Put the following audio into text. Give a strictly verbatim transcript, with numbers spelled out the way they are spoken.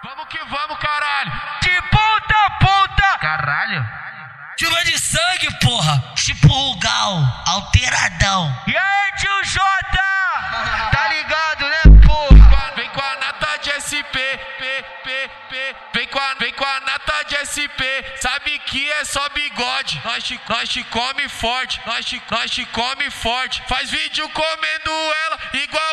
Vamos que vamos, caralho. De ponta a ponta. Caralho. Chuva de sangue, porra. Tipo Rugal, alteradão. E aí, tio Jota? Tá ligado, né, porra? Vem com a nata de S P, P, P, P. Vem com a, vem com a nata de S P. Sabe que é só bigode. Nós te, nós te come forte. Nós te, nós te come forte. Faz vídeo comendo ela igual